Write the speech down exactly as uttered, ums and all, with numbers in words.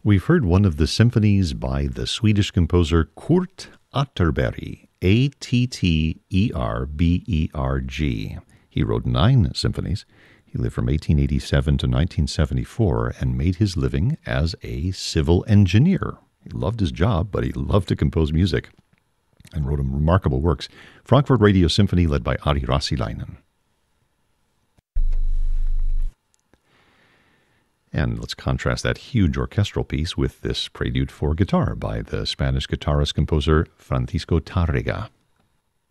We've heard one of the symphonies by the Swedish composer Kurt Atterberg, A T T E R B E R G. He wrote nine symphonies. He lived from eighteen eighty-seven to nineteen seventy-four and made his living as a civil engineer. He loved his job, but he loved to compose music and wrote remarkable works. Frankfurt Radio Symphony led by Ari Rassilainen. And let's contrast that huge orchestral piece with this prelude for guitar by the Spanish guitarist-composer Francisco Tárrega.